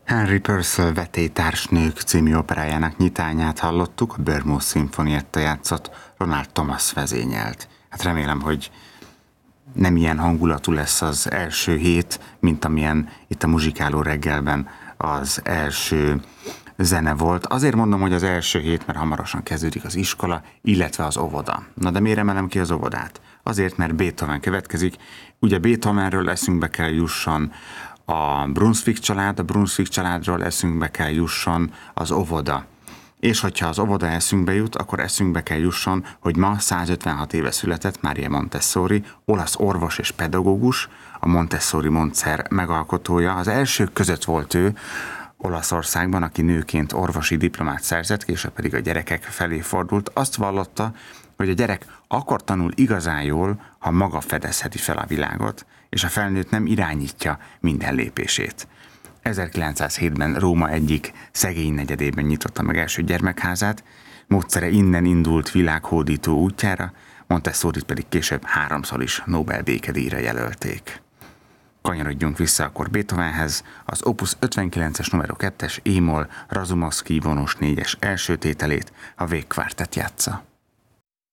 Henry Purcell Vetélytársnők című operájának nyitányát hallottuk, a Bournemouth szimfonietta játszott, Ronald Thomas vezényelt. Hát remélem, hogy nem ilyen hangulatú lesz az első hét, mint amilyen itt a Muzsikáló reggelben az első zene volt. Azért mondom, hogy az első hét, mert hamarosan kezdődik az iskola, illetve az óvoda. Na de miért emelem ki az óvodát? Azért, mert Beethoven következik. Ugye Beethovenről eszünkbe kell jusson a Brunswick család, a Brunswick családról eszünkbe kell jusson az óvoda. És hogyha az óvoda eszünkbe jut, akkor eszünkbe kell jusson, hogy ma 156 éve született Maria Montessori, olasz orvos és pedagógus, a Montessori módszer megalkotója. Az elsők között volt ő Olaszországban, aki nőként orvosi diplomát szerzett, később pedig a gyerekek felé fordult. Azt vallotta, hogy a gyerek akkor tanul igazán jól, ha maga fedezheti fel a világot, és a felnőtt nem irányítja minden lépését. 1907-ben Róma egyik szegény negyedében nyitotta meg első gyermekházát, módszere innen indult világhódító útjára, Montessorit pedig később 3-szor is Nobel békedíjra jelölték. Kanyarodjunk vissza akkor Beethovenhez, az Opus 59-es numero 2-es E-moll Razumowski vonós 4-es első tételét, a végkvártett játsza.